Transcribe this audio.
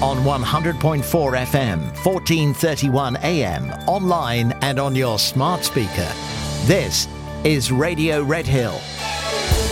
on 100.4 FM, 1431 AM, online and on your smart speaker. This is Radio Red Hill.